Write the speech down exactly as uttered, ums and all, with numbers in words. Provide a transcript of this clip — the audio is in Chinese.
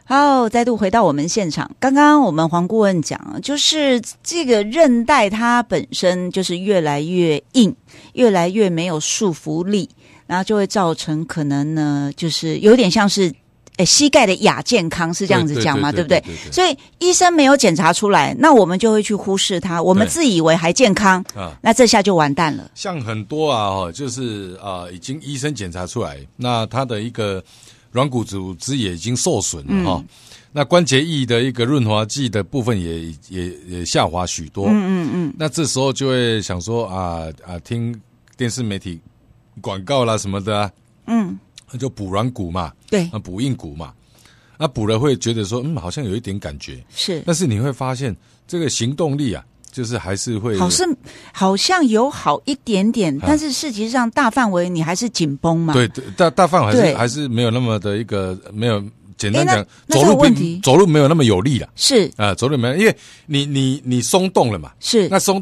好，再度回到我们现场。刚刚我们黄顾问讲，就是这个韧带它本身就是越来越硬，越来越没有束缚力，然后就会造成可能呢，就是有点像是诶膝盖的亚健康，是这样子讲吗？对不对？所以医生没有检查出来，那我们就会去忽视它，我们自以为还健康，那这下就完蛋了。 像很多啊，就是啊、呃，已经医生检查出来，那他的一个软骨组织也已经受损了哈、嗯，那关节液的一个润滑剂的部分也也也下滑许多，嗯嗯嗯，那这时候就会想说啊啊，听电视媒体广告啦什么的、啊，嗯，那就补软骨嘛， 对， 啊补硬骨嘛，那补了会觉得说嗯好像有一点感觉， 是， 但是你会发现这个行动力啊。就是还是会， 好像好像有好一点点，啊、但是实际上大范围你还是紧绷嘛。 对，大大范围还是还是没有那么的一个没有简单讲，走路问题走路没有那么有力了。 是啊、呃，走路没有，因为你你你松动了嘛， 是那松